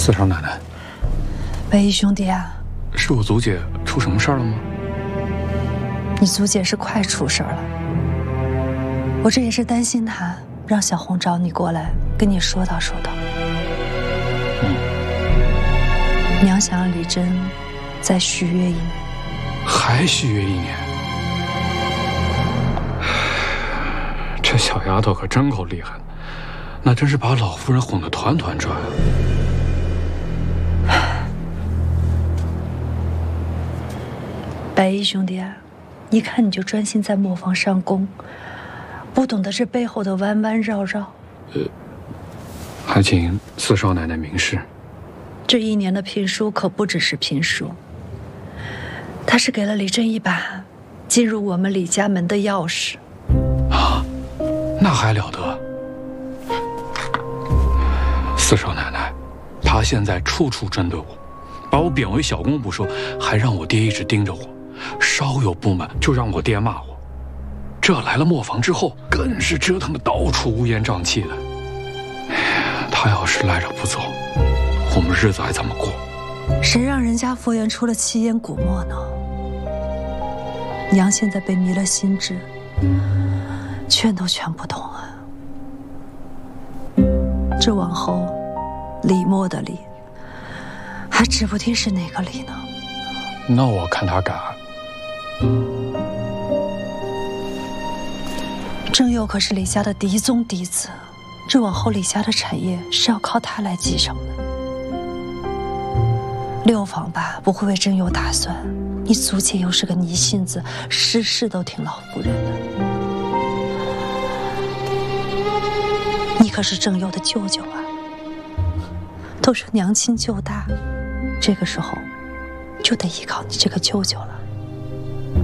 四少奶奶， 白衣兄弟啊， 是我祖姐出什么事儿了吗？ 你祖姐是快出事儿了，我这也是担心她，让小红找你过来跟你说道说道。娘想让李珍再续约1年， 还续约1年？这小丫头可真够厉害的，那真是把老夫人哄得团团转。 白衣兄弟啊，一看你就专心在磨坊上工，不懂得这背后的弯弯绕绕。 还请四少奶奶明示。 这1年的聘书可不只是聘书，它是给了李珍一把进入我们李家门的钥匙。 啊，那还了得！四少奶奶，她现在处处针对我，把我贬为小公不说，还让我爹一直盯着我，稍有不满就让我爹骂我。这来了磨坊之后，更是折腾的到处乌烟瘴气的。他要是赖着不走，我们日子还怎么过？ 谁让人家佛缘出了七烟古墨呢？娘现在被迷了心智，劝都劝不动啊。这往后，李墨的李，还指不定是哪个李呢。 那我看他敢。 郑佑可是李家的嫡宗嫡子，这往后李家的产业是要靠他来继承的。六房吧不会为郑佑打算，你祖姐又是个泥性子，事事都听老夫人的。你可是郑佑的舅舅啊，都说娘亲舅大，这个时候就得依靠你这个舅舅了。